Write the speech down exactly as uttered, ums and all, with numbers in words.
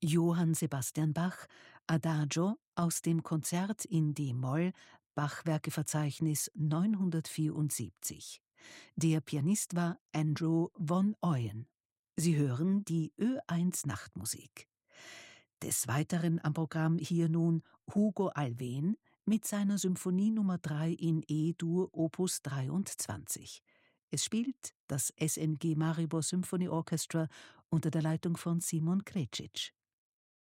Johann Sebastian Bach, Adagio aus dem Konzert in D-Moll, Bachwerkeverzeichnis neunhundertvierundsiebzig. Der Pianist war Andrew von Ooyen. Sie hören die Ö eins Nachtmusik. Des Weiteren am Programm hier nun Hugo Alfvén mit seiner Symphonie Nummer drei in E-Dur Opus dreiundzwanzig. Es spielt das S N G Maribor Symphony Orchestra unter der Leitung von Simon Krecic.